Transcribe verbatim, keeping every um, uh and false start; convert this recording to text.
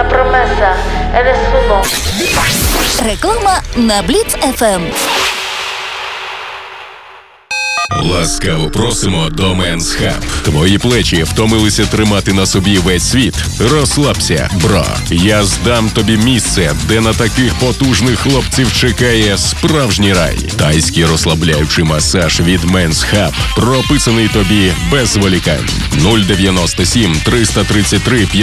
una promesa, eres uno. Реклама на Бліц еф ем. Ласкаво просимо до Men's Hub. Твої плечі втомилися тримати на собі весь світ? Розслабся, бро. Я здам тобі місце, де на таких потужних хлопців чекає справжній рай. Тайський розслабляючий масаж від Men's Hub прописаний тобі без зволікань. нуль дев'яносто сім триста тридцять три